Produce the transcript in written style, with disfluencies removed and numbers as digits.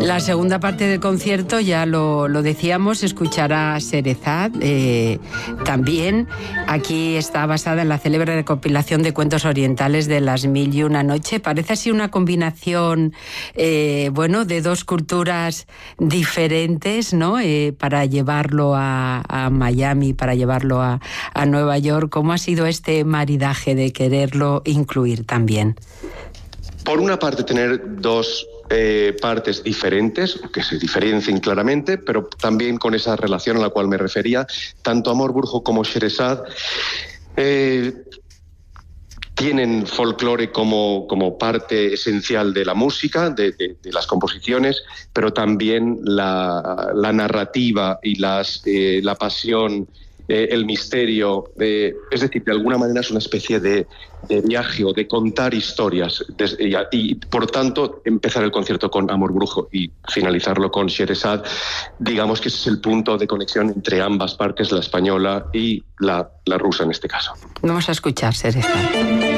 La segunda parte del concierto, ya lo decíamos, escuchará Sherezad. También aquí está basada en la célebre recopilación de cuentos orientales de Las Mil y Una Noche. Parece así una combinación, de dos culturas diferentes, ¿no? Para llevarlo a Miami, para llevarlo a Nueva York. ¿Cómo ha sido este maridaje de quererlo incluir también? Por una parte, tener dos partes diferentes, que se diferencien claramente, pero también con esa relación a la cual me refería, tanto Amor Brujo como Sherezad tienen folclore como parte esencial de la música, de las composiciones, pero también la narrativa y la pasión, el misterio, es decir, de alguna manera es una especie de viaje o de contar historias y por tanto empezar el concierto con Amor Brujo y finalizarlo con Sherezad, digamos que ese es el punto de conexión entre ambas partes, la española y la rusa en este caso. Vamos a escuchar Sherezad.